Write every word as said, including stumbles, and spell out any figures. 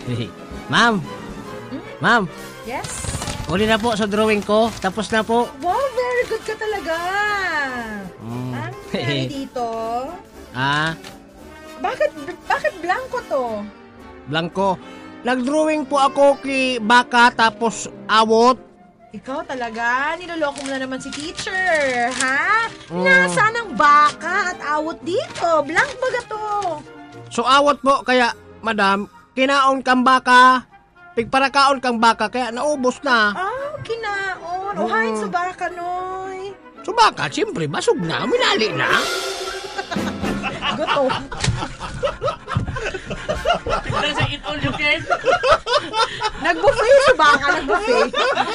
Ma'am. Hmm? Ma'am. Yes? Uli na po sa drawing ko. Tapos na po. Wow, very good ka talaga. Mm. Ano nangyari dito? Ah, Bakit, bakit blanco to? Blanco. Nag-drawing po ako kay Baka tapos awot. Ikaw talaga, niloloko mo na naman si teacher, ha? Mm. Nasaan ang baka at awot dito? Blank baga to. So awot po kaya, madam, kinaon kang baka. Pigparakaon kang baka kaya naubos na. Ah, kinaon. O Mm. hain sa baka, noy. So baka, siyempre, basog na, minali na. Guto. Tignan sa it all you can. Nag-buffet si baka, nag-buffet.